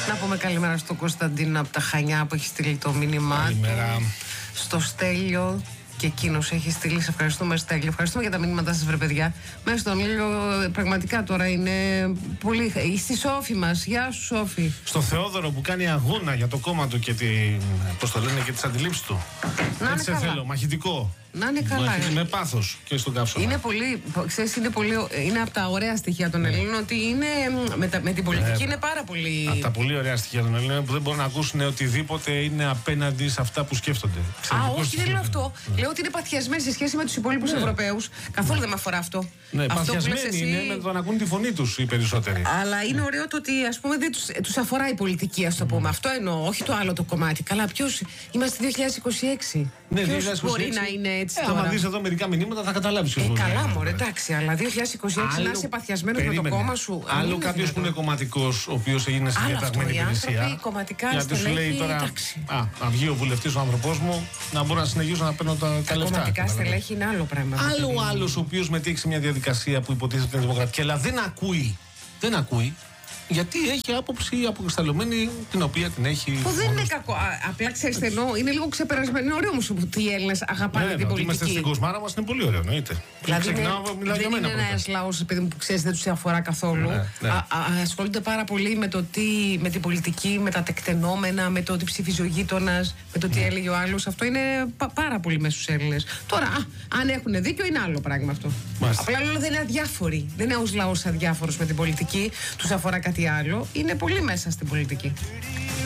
Να πούμε καλημέρα στον Κωνσταντίνο από τα Χανιά που έχει στείλει το μήνυμά του. Καλημέρα. Στο Στέλιο και εκείνος έχει στείλει. Σε ευχαριστούμε, Στέλιο. Ευχαριστούμε για τα μήνυματά σας, βρε παιδιά. Μέσα στον ήλιο, πραγματικά τώρα είναι πολύ. Στη Σόφη μας. Γεια σου, Σόφη. Στο Θεόδωρο που κάνει αγώνα για το κόμμα του και πώς το λένε, και τις αντιλήψεις του. Να έτσι σε θέλω, μαχητικό. Να είναι καλά. Με πάθος και στον καύσωνα. Είναι πολύ, ξέρεις, είναι από τα ωραία στοιχεία των Ελλήνων ότι είναι με την πολιτική είναι πάρα πολύ. Από τα πολύ ωραία στοιχεία των Ελλήνων που δεν μπορούν να ακούσουν οτιδήποτε είναι απέναντι σε αυτά που σκέφτονται. Όχι, δεν λέω αυτό. Λέω ότι είναι παθιασμένοι σε σχέση με τους υπόλοιπους Ευρωπαίους. Καθόλου δεν με αφορά αυτό. Ναι, παθιασμένοι είναι με το να ακούν τη φωνή τους οι περισσότεροι. Αλλά είναι ωραίο το ότι, ας πούμε, δεν τους αφορά η πολιτική, ας το πούμε. Αυτό εννοώ, όχι το άλλο το κομμάτι. Καλά, ποιος. Είμαστε 2026. Ναι, ποιος μπορεί να είναι έτσι τώρα. Άμα δεις εδώ μερικά μηνύματα θα καταλάβεις. Καλά, μωρέ, εντάξει, αλλά 2026 να είσαι παθιασμένος με το κόμμα σου. Άλλο κάποιος που είναι κομματικός, ο οποίος έγινε σε διαταγμένη υπηρεσία. Γιατί σου λέει τώρα, να βγει ο βουλευτής ο άνθρωπός μου, να μπορώ να συνεχίσω να παίρνω τα λεφτά. Κομματικά στελέχη είναι άλλο πράγμα. Άλλο άλλος ο οποίος μετέχει σε μια διαδικασία που υποτίθεται είναι δημοκρατική, αλλά δεν ακούει. Γιατί έχει άποψη αποκρισταλωμένη την οποία την έχει. Που δεν είναι κακό. Απλά ξέρεις, εννοώ, είναι λίγο ξεπερασμένο. Είναι ωραίο όμως που οι Έλληνες αγαπάνε την πολιτική. Είμαστε στην κοσμάρα μας, είναι πολύ ωραίο, εννοείται. Δηλαδή, δεν είναι ένας λαός που ξέρεις δεν τους αφορά καθόλου. Ασχολούνται πάρα πολύ με την πολιτική, με τα τεκτενόμενα, με το τι ψήφιζε ο γείτονας, με το τι έλεγε ο άλλος. Αυτό είναι πάρα πολύ μέσα στους Έλληνες. Τώρα, αν έχουν δίκιο, είναι άλλο πράγμα αυτό. Απλά λέω δεν είναι αδιάφοροι. Δεν είναι ως λαός αδιάφορος με την πολιτική, τους αφορά κάτι άλλο. Είναι πολύ μέσα στην πολιτική.